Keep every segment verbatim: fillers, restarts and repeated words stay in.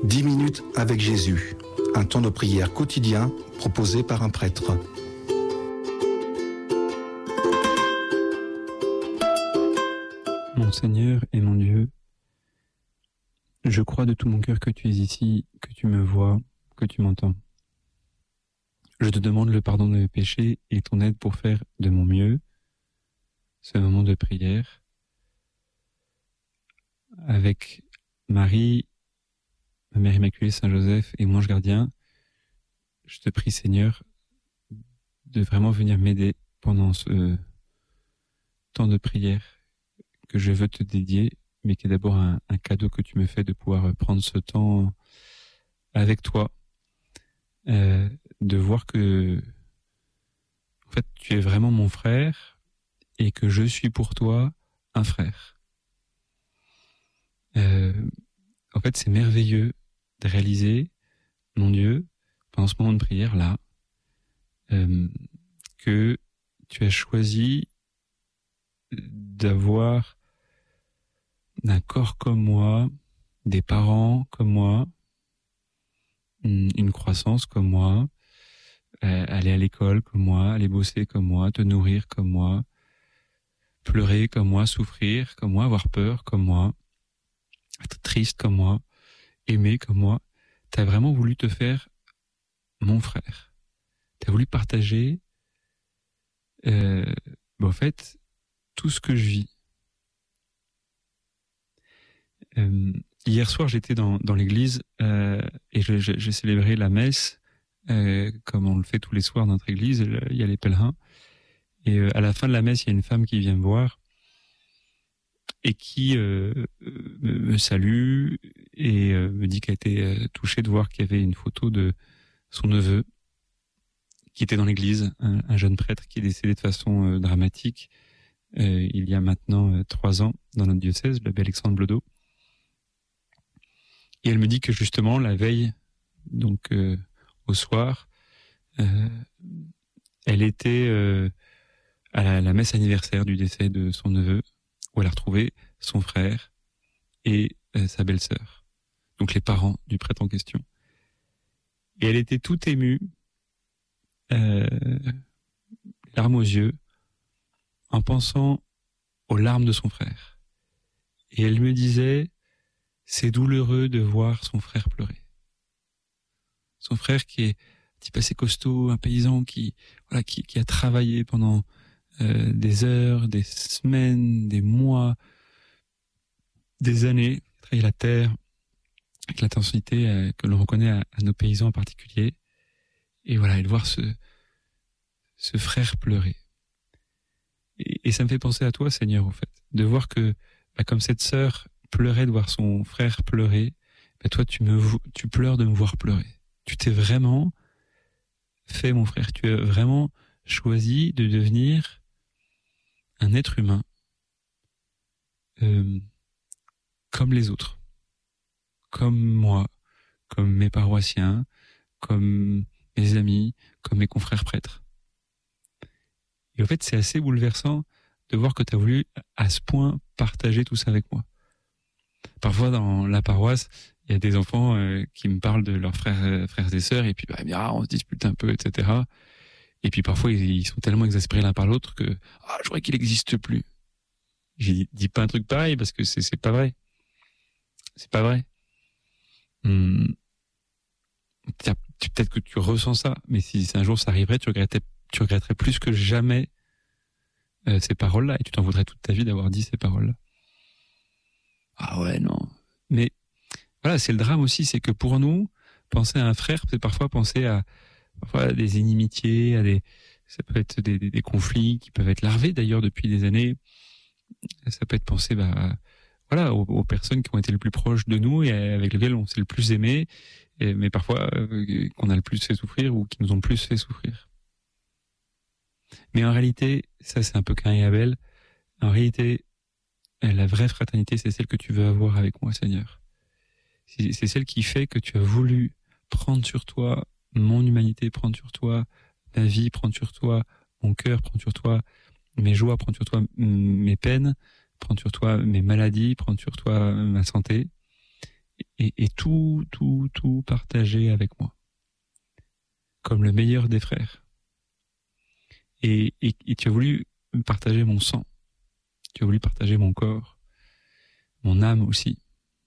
dix minutes avec Jésus, un temps de prière quotidien proposé par un prêtre. Mon Seigneur et mon Dieu, je crois de tout mon cœur que tu es ici, que tu me vois, que tu m'entends. Je te demande le pardon de mes péchés et ton aide pour faire de mon mieux ce moment de prière avec Marie, ma Mère Immaculée, Saint Joseph et mon ange gardien. Je te prie, Seigneur, de vraiment venir m'aider pendant ce temps de prière que je veux te dédier, mais qui est d'abord un, un cadeau que tu me fais de pouvoir prendre ce temps avec toi, euh, de voir que, en fait, tu es vraiment mon frère et que je suis pour toi un frère. Euh, en fait, c'est merveilleux de réaliser, mon Dieu, pendant ce moment de prière là, euh, que tu as choisi d'avoir un corps comme moi, des parents comme moi, une, une croissance comme moi, euh, aller à l'école comme moi, aller bosser comme moi, te nourrir comme moi, pleurer comme moi, souffrir comme moi, avoir peur comme moi, être triste comme moi, aimer comme moi. Tu as vraiment voulu te faire mon frère. Tu as voulu partager euh, ben en fait tout ce que je vis. Euh, hier soir, j'étais dans, dans l'église euh, et je, je, j'ai célébré la messe euh, comme on le fait tous les soirs dans notre église. Il y a les pèlerins et euh, à la fin de la messe, il y a une femme qui vient me voir et qui euh, me, me salue et euh, me dit qu'elle a été euh, touchée de voir qu'il y avait une photo de son neveu qui était dans l'église, un, un jeune prêtre qui est décédé de façon euh, dramatique euh, il y a maintenant euh, trois ans dans notre diocèse, l'abbé Alexandre Blodeau. Et elle me dit que justement la veille, donc euh, au soir, euh, elle était euh, à la, la messe anniversaire du décès de son neveu, où elle a retrouvé son frère et euh, sa belle-sœur, donc les parents du prêtre en question. Et elle était toute émue, euh, larmes aux yeux, en pensant aux larmes de son frère. Et elle me disait, c'est douloureux de voir son frère pleurer. Son frère qui est un type assez costaud, un paysan qui, voilà, qui, qui a travaillé pendant euh, des heures, des semaines, des mois, des années, travaillé la terre avec l'intensité euh, que l'on reconnaît à, à nos paysans en particulier. Et voilà, et de voir ce, ce frère pleurer. Et, et ça me fait penser à toi, Seigneur, au fait, de voir que, bah, comme cette sœur pleurait de voir son frère pleurer, bah, toi, tu me, tu pleures de me voir pleurer. Tu t'es vraiment fait, mon frère. Tu as vraiment choisi de devenir un être humain, euh, comme les autres, comme moi, comme mes paroissiens, comme mes amis, comme mes confrères prêtres. Et en fait, c'est assez bouleversant de voir que tu as voulu à ce point partager tout ça avec moi. Parfois, dans la paroisse, il y a des enfants euh, qui me parlent de leurs frères, euh, frères et sœurs, et puis bah, ah, on se dispute un peu, et cetera. Et puis parfois, ils, ils sont tellement exaspérés l'un par l'autre que ah, je crois qu'il n'existe plus. J'ai dit, dis pas un truc pareil parce que c'est c'est pas vrai. C'est pas vrai. Hum, peut-être que tu ressens ça, mais si un jour ça arriverait, tu regretterais, tu regretterais plus que jamais euh, ces paroles-là, et tu t'en voudrais toute ta vie d'avoir dit ces paroles-là. Ah ouais, non. Mais voilà, c'est le drame aussi, c'est que pour nous, penser à un frère, c'est parfois penser à, parfois à des inimitiés, à des, ça peut être des, des, des conflits qui peuvent être larvés d'ailleurs depuis des années. Ça peut être penser, bah, voilà, aux, aux personnes qui ont été le plus proches de nous et avec lesquelles on s'est le plus aimé, et, mais parfois euh, qu'on a le plus fait souffrir ou qui nous ont le plus fait souffrir. Mais en réalité, ça c'est un peu Caïn et Abel. En réalité, la vraie fraternité, c'est celle que tu veux avoir avec moi, Seigneur. C'est, c'est celle qui fait que tu as voulu prendre sur toi mon humanité, prendre sur toi ma vie, prendre sur toi mon cœur, prendre sur toi mes joies, prendre sur toi mes peines, prendre sur toi mes maladies, prendre sur toi ma santé. et, et tout, tout, tout partager avec moi, comme le meilleur des frères. Et, et, et tu as voulu partager mon sang, tu as voulu partager mon corps, mon âme aussi.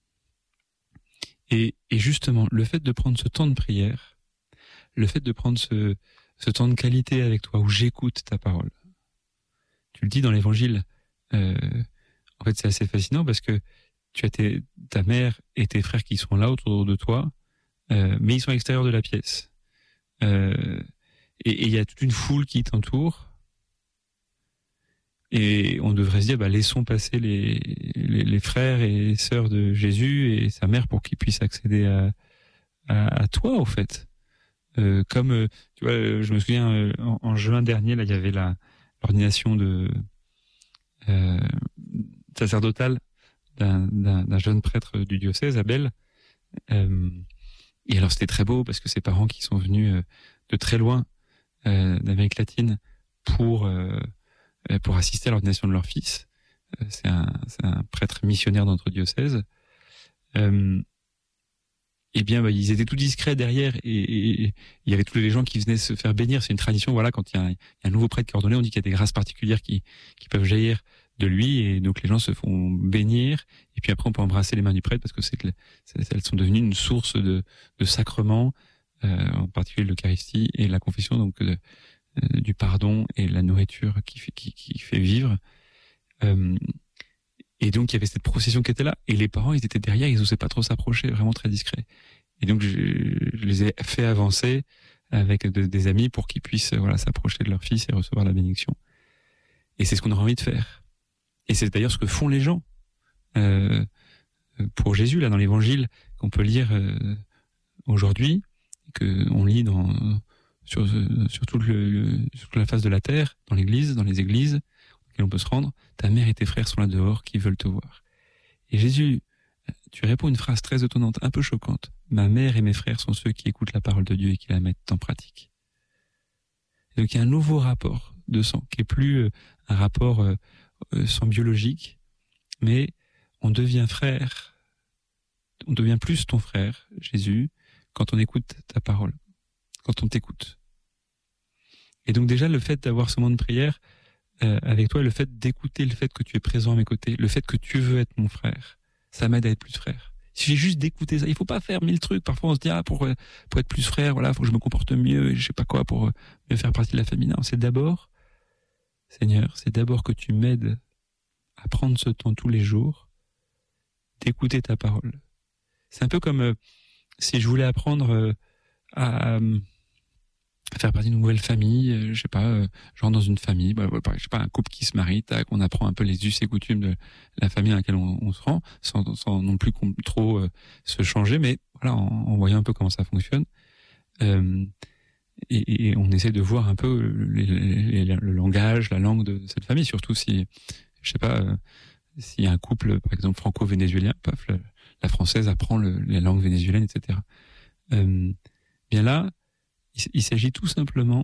Et, et justement, le fait de prendre ce temps de prière, le fait de prendre ce, ce temps de qualité avec toi, où j'écoute ta parole. Tu le dis dans l'évangile, euh, en fait c'est assez fascinant parce que tu as tes, ta mère et tes frères qui sont là autour de toi, euh, mais ils sont à l'extérieur de la pièce. Euh, et il y a toute une foule qui t'entoure. Et on devrait se dire, bah, laissons passer les, les, les frères et sœurs de Jésus et sa mère pour qu'ils puissent accéder à, à, à toi, au fait. Euh, comme, euh, tu vois, je me souviens, euh, en, en juin dernier, là, il y avait la, l'ordination de, euh, sacerdotale d'un, d'un, d'un jeune prêtre du diocèse, Abel. Euh, et alors, c'était très beau parce que ses parents qui sont venus euh, de très loin, euh, d'Amérique latine pour, euh, pour assister à l'ordination de leur fils. C'est un, c'est un prêtre missionnaire dans notre diocèse. Euh, et bien, bah, ils étaient tout discrets derrière et, et, et il y avait tous les gens qui venaient se faire bénir. C'est une tradition, voilà, quand il y a un, il y a un nouveau prêtre qui est ordonné, on dit qu'il y a des grâces particulières qui, qui peuvent jaillir de lui et donc les gens se font bénir et puis après on peut embrasser les mains du prêtre parce que c'est que elles sont devenues une source de, de sacrements, euh, en particulier l'Eucharistie et la confession, donc de, du pardon et la nourriture qui fait, qui, qui fait vivre. Euh, et donc il y avait cette procession qui était là et les parents ils étaient derrière, ils n'osaient pas trop s'approcher, vraiment très discrets. Et donc je, je les ai fait avancer avec de, des amis pour qu'ils puissent voilà s'approcher de leur fils et recevoir la bénédiction. Et c'est ce qu'on aurait envie de faire. Et c'est d'ailleurs ce que font les gens euh, pour Jésus là dans l'Évangile qu'on peut lire euh, aujourd'hui, que on lit dans sur, sur, toute le, le, sur toute la face de la terre, dans l'église, dans les églises, dans lesquelles on peut se rendre. Ta mère et tes frères sont là dehors qui veulent te voir. Et Jésus, tu réponds une phrase très étonnante, un peu choquante. Ma mère et mes frères sont ceux qui écoutent la parole de Dieu et qui la mettent en pratique. Et donc il y a un nouveau rapport de sang, qui est plus un rapport euh, sang biologique, mais on devient frère, on devient plus ton frère, Jésus, quand on écoute ta parole, quand on t'écoute. Et donc déjà, le fait d'avoir ce moment de prière euh, avec toi, le fait d'écouter, le fait que tu es présent à mes côtés, le fait que tu veux être mon frère, ça m'aide à être plus frère. Il suffit juste d'écouter ça. Il faut pas faire mille trucs. Parfois, on se dit, ah, pour, pour être plus frère, voilà, faut que je me comporte mieux, je sais pas quoi, pour mieux faire partie de la famille. Non, c'est d'abord, Seigneur, c'est d'abord que tu m'aides à prendre ce temps tous les jours d'écouter ta parole. C'est un peu comme euh, si je voulais apprendre euh, à... à faire partie d'une nouvelle famille, euh, je sais pas, euh, genre dans une famille, bah, bah, je sais pas, un couple qui se marie, tac, on apprend un peu les us et coutumes de la famille dans laquelle on, on se rend, sans, sans non plus trop euh, se changer, mais voilà, en, en voyant un peu comment ça fonctionne. Euh, et, et on essaie de voir un peu les, les, les, le langage, la langue de, de cette famille, surtout si, je sais pas, euh, s'il y a un couple, par exemple, franco-vénézuélien, paf, le, la française apprend le, les langues vénézuéliennes, et cetera. Euh, bien là, il s'agit tout simplement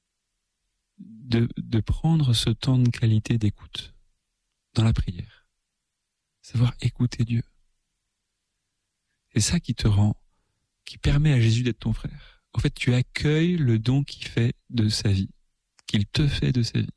de, de prendre ce temps de qualité d'écoute dans la prière. Savoir écouter Dieu. C'est ça qui te rend, qui permet à Jésus d'être ton frère. En fait, tu accueilles le don qu'il fait de sa vie, qu'il te fait de sa vie.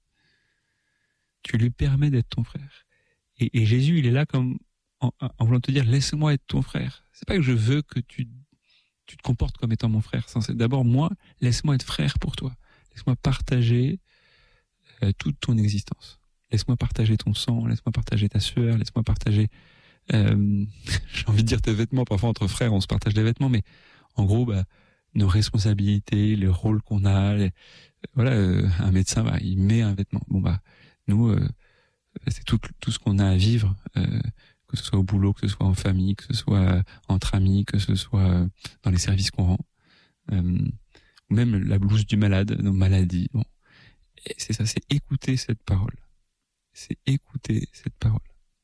Tu lui permets d'être ton frère. Et, et Jésus, il est là comme en, en voulant te dire, laisse-moi être ton frère. C'est pas que je veux que tu tu te comportes comme étant mon frère. C'est d'abord moi, laisse-moi être frère pour toi. Laisse-moi partager euh, toute ton existence. Laisse-moi partager ton sang, laisse-moi partager ta sueur, laisse-moi partager, euh, j'ai envie de dire tes vêtements. Parfois entre frères, on se partage des vêtements, mais en gros, bah, nos responsabilités, les rôles qu'on a. Les, voilà, euh, un médecin, bah, il met un vêtement. Bon bah, nous, euh, c'est tout, tout ce qu'on a à vivre. Euh, que ce soit au boulot, que ce soit en famille, que ce soit entre amis, que ce soit dans les services qu'on rend, euh, ou même la blouse du malade, nos maladies. Bon, et c'est ça, c'est écouter cette parole. C'est écouter cette parole.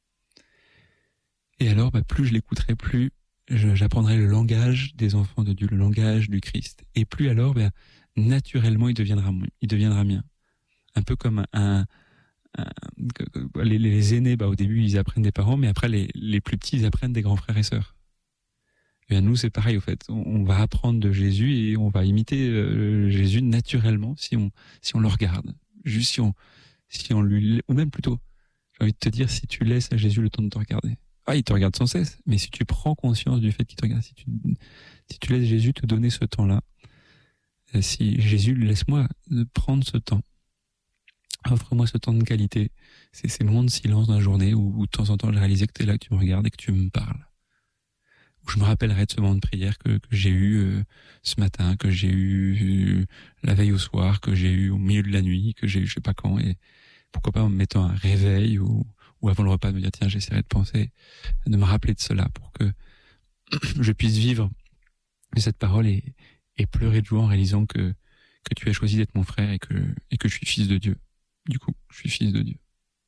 Et alors, bah, plus je l'écouterai, plus je, j'apprendrai le langage des enfants de Dieu, le langage du Christ. Et plus alors, bah, naturellement, il deviendra, il deviendra mien. Un peu comme un, Les, les aînés, bah, au début, ils apprennent des parents, mais après, les, les plus petits, ils apprennent des grands frères et sœurs. Et bien nous, c'est pareil, au fait. On, on va apprendre de Jésus et on va imiter euh, Jésus naturellement si on, si on le regarde. Juste si on, si on lui, ou même plutôt, j'ai envie de te dire, si tu laisses à Jésus le temps de te regarder. Ah, il te regarde sans cesse, mais si tu prends conscience du fait qu'il te regarde, si tu, si tu laisses Jésus te donner ce temps-là, si Jésus, laisse-moi prendre ce temps, offre-moi ce temps de qualité, c'est ces moments de silence dans la journée où, où de temps en temps j'ai réalisé que tu es là, que tu me regardes et que tu me parles. Où je me rappellerai de ce moment de prière que, que j'ai eu euh, ce matin, que j'ai eu euh, la veille au soir, que j'ai eu au milieu de la nuit, que j'ai eu je sais pas quand, et pourquoi pas en me mettant un réveil ou, ou avant le repas de me dire tiens, j'essaierai de penser, de me rappeler de cela pour que je puisse vivre cette parole et, et pleurer de joie en réalisant que, que tu as choisi d'être mon frère et que, et que je suis fils de Dieu. Du coup, je suis fils de Dieu.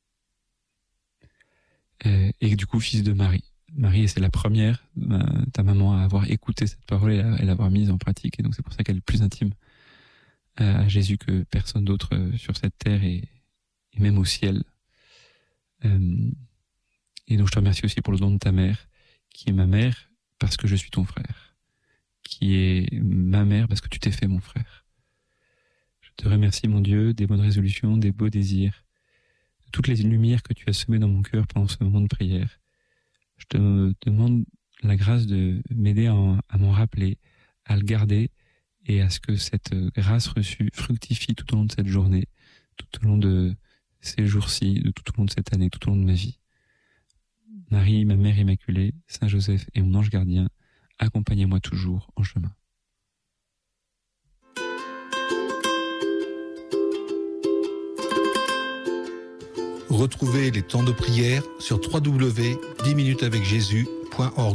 Et, et du coup, fils de Marie. Marie, c'est la première, ma, ta maman, à avoir écouté cette parole et à, à l'avoir mise en pratique. Et donc, c'est pour ça qu'elle est plus intime à, à Jésus que personne d'autre sur cette terre et, et même au ciel. Euh, et donc, je te remercie aussi pour le don de ta mère, qui est ma mère parce que je suis ton frère, qui est ma mère parce que tu t'es fait mon frère. Je te remercie, mon Dieu, des bonnes résolutions, des beaux désirs, de toutes les lumières que tu as semées dans mon cœur pendant ce moment de prière. Je te demande la grâce de m'aider à, à m'en rappeler, à le garder et à ce que cette grâce reçue fructifie tout au long de cette journée, tout au long de ces jours-ci, de tout au long de cette année, tout au long de ma vie. Marie, ma mère immaculée, Saint Joseph et mon ange gardien, accompagnez-moi toujours en chemin. Retrouvez les temps de prière sur w w w point dix minutes avec jésus point org.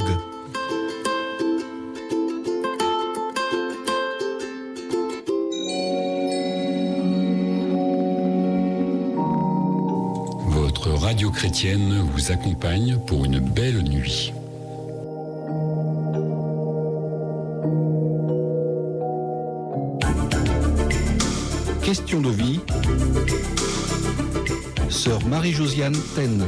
Votre radio chrétienne vous accompagne pour une belle nuit. Question de vie. Sœur Marie-Josiane Taine.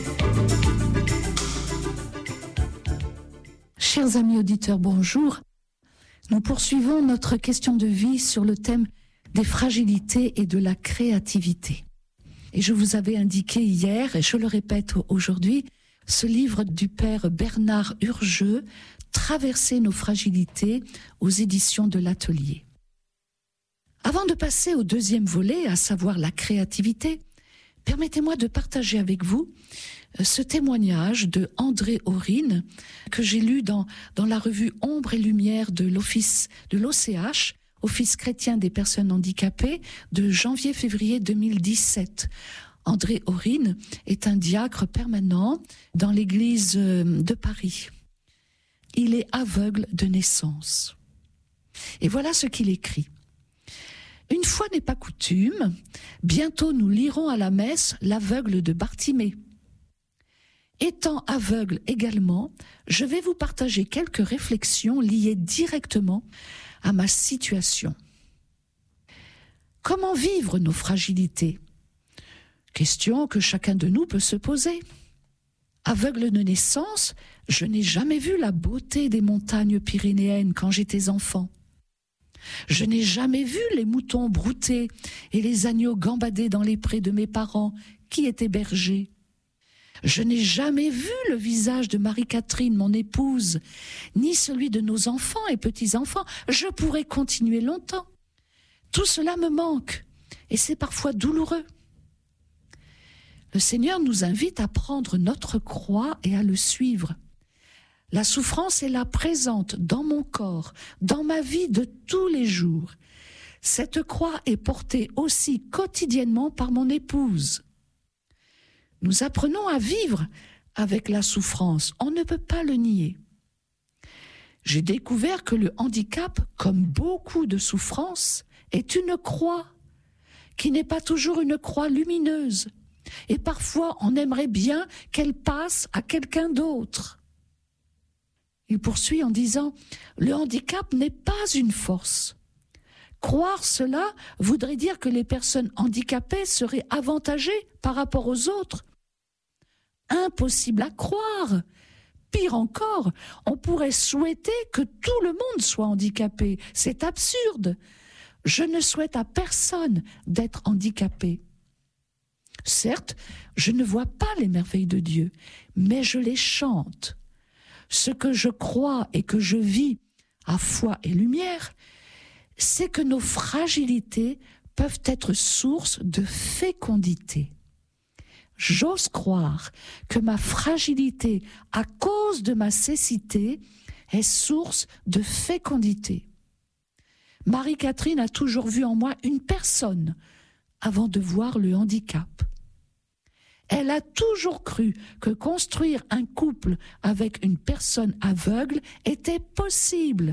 Chers amis auditeurs, bonjour. Nous poursuivons notre question de vie sur le thème des fragilités et de la créativité. Et je vous avais indiqué hier, et je le répète aujourd'hui, ce livre du père Bernard Urgeux, « Traverser nos fragilités » aux éditions de l'Atelier. Avant de passer au deuxième volet, à savoir la créativité, permettez-moi de partager avec vous ce témoignage de André Aurine que j'ai lu dans, dans la revue Ombre et Lumière de l'Office de l'O C H, Office chrétien des personnes handicapées, de janvier-février deux mille dix-sept. André Aurine est un diacre permanent dans l'église de Paris. Il est aveugle de naissance. Et voilà ce qu'il écrit. Une fois n'est pas coutume, bientôt nous lirons à la messe l'aveugle de Bartimée. Étant aveugle également, je vais vous partager quelques réflexions liées directement à ma situation. Comment vivre nos fragilités ? Question que chacun de nous peut se poser. Aveugle de naissance, je n'ai jamais vu la beauté des montagnes pyrénéennes quand j'étais enfant. Je n'ai jamais vu les moutons brouter et les agneaux gambader dans les prés de mes parents, qui étaient bergers. Je n'ai jamais vu le visage de Marie-Catherine, mon épouse, ni celui de nos enfants et petits-enfants. Je pourrais continuer longtemps. Tout cela me manque, et c'est parfois douloureux. Le Seigneur nous invite à prendre notre croix et à le suivre. La souffrance est là présente dans mon corps, dans ma vie de tous les jours. Cette croix est portée aussi quotidiennement par mon épouse. Nous apprenons à vivre avec la souffrance, on ne peut pas le nier. J'ai découvert que le handicap, comme beaucoup de souffrances, est une croix, qui n'est pas toujours une croix lumineuse. Et parfois, on aimerait bien qu'elle passe à quelqu'un d'autre. Il poursuit en disant « Le handicap n'est pas une force. Croire cela voudrait dire que les personnes handicapées seraient avantagées par rapport aux autres. Impossible à croire, Pire encore, on pourrait souhaiter que tout le monde soit handicapé. C'est absurde. Je ne souhaite à personne d'être handicapé. Certes, je ne vois pas les merveilles de Dieu, mais je les chante. Ce que je crois et que je vis à foi et lumière, c'est que nos fragilités peuvent être source de fécondité. J'ose croire que ma fragilité, à cause de ma cécité, est source de fécondité. Marie-Catherine a toujours vu en moi une personne avant de voir le handicap. Elle a toujours cru que construire un couple avec une personne aveugle était possible.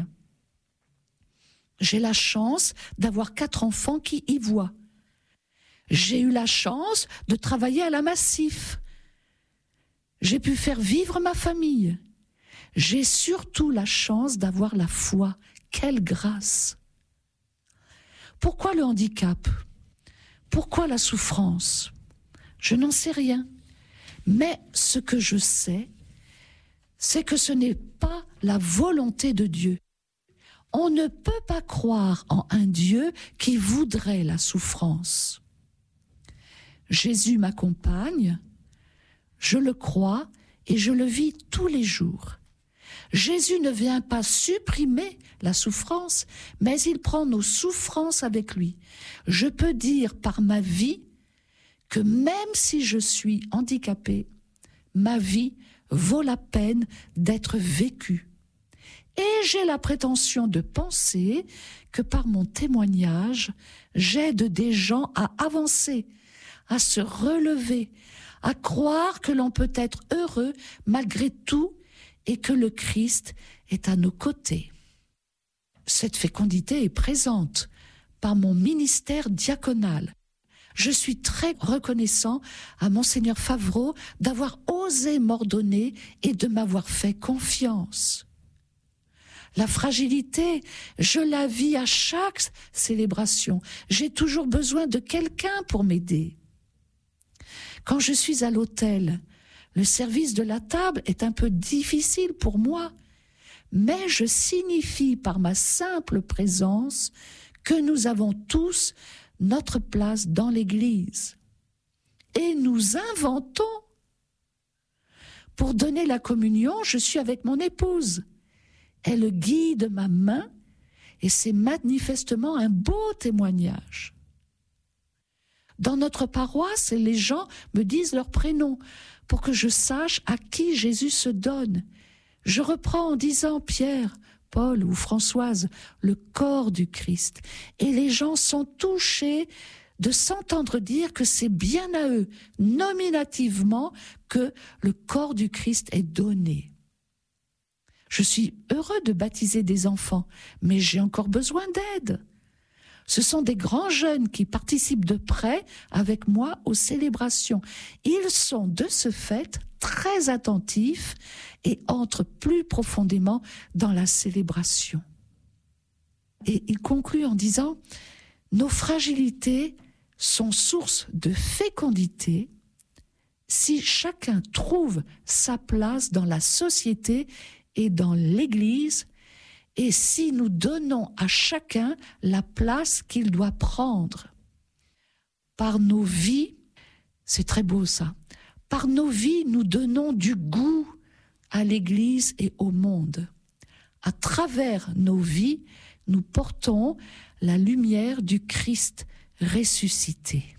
J'ai la chance d'avoir quatre enfants qui y voient. J'ai eu la chance de travailler à la Massif. J'ai pu faire vivre ma famille. J'ai surtout la chance d'avoir la foi. Quelle grâce! Pourquoi le handicap? Pourquoi la souffrance? Je n'en sais rien. Mais ce que je sais, c'est que ce n'est pas la volonté de Dieu. On ne peut pas croire en un Dieu qui voudrait la souffrance. Jésus m'accompagne, je le crois et je le vis tous les jours. Jésus ne vient pas supprimer la souffrance, mais il prend nos souffrances avec lui. Je peux dire par ma vie que même si je suis handicapée, ma vie vaut la peine d'être vécue. Et j'ai la prétention de penser que par mon témoignage, j'aide des gens à avancer, à se relever, à croire que l'on peut être heureux malgré tout et que le Christ est à nos côtés. Cette fécondité est présente par mon ministère diaconal. Je suis très reconnaissant à Monseigneur Favreau d'avoir osé m'ordonner et de m'avoir fait confiance. La fragilité, je la vis à chaque célébration. J'ai toujours besoin de quelqu'un pour m'aider. Quand je suis à l'hôtel, le service de la table est un peu difficile pour moi, mais je signifie par ma simple présence que nous avons tous notre place dans l'Église. Et nous inventons. Pour donner la communion, je suis avec mon épouse. Elle guide ma main et c'est manifestement un beau témoignage. Dans notre paroisse, les gens me disent leur prénom pour que je sache à qui Jésus se donne. Je reprends en disant Pierre, Paul ou Françoise, le corps du Christ. Et les gens sont touchés de s'entendre dire que c'est bien à eux, nominativement, que le corps du Christ est donné. Je suis heureux de baptiser des enfants, mais j'ai encore besoin d'aide. Ce sont des grands jeunes qui participent de près avec moi aux célébrations. Ils sont de ce fait très attentifs et entrent plus profondément dans la célébration. Et il conclut en disant « Nos fragilités sont source de fécondité si chacun trouve sa place dans la société et dans l'Église, et si nous donnons à chacun la place qu'il doit prendre. Par nos vies, c'est très beau ça, par nos vies, nous donnons du goût à l'Église et au monde. À travers nos vies, nous portons la lumière du Christ ressuscité.